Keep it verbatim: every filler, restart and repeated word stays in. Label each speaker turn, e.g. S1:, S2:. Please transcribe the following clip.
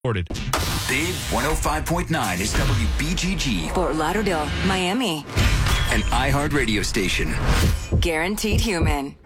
S1: Big one oh five point nine is W B G G,
S2: Fort Lauderdale, Miami.
S1: an iHeart radio station.
S2: Guaranteed Human.